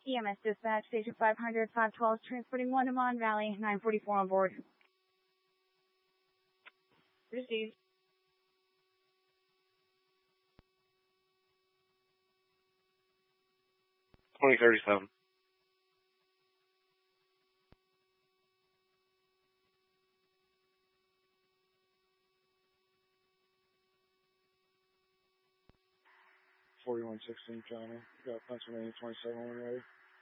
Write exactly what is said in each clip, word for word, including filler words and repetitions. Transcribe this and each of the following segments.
E M S dispatch, station five hundred, five twelve, transporting one to Mon Valley, nine forty-four on board. Received. twenty thirty-seven. forty-one sixteen County. Got Pennsylvania twenty-seven when ready.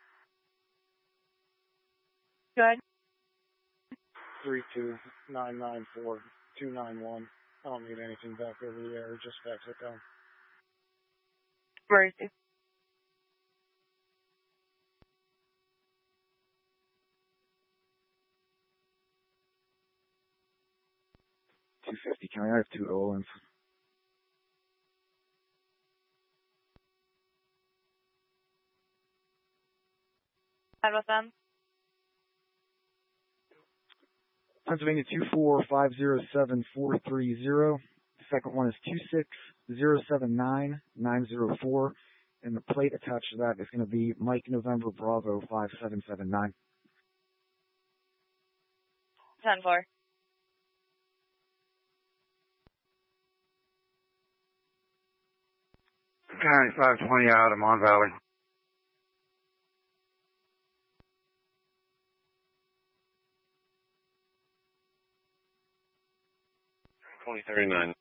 Good. three two nine nine four two nine one. I don't need anything back over the air, just fax it down. Received. two fifty County, I have two Olins. How about them? Pennsylvania two four five zero seven four three zero. The second one is two six zero seven nine nine zero four. And the plate attached to that is going to be Mike November Bravo five seven seven nine. ten four. County five twenty out of Mon Valley. twenty thirty-nine.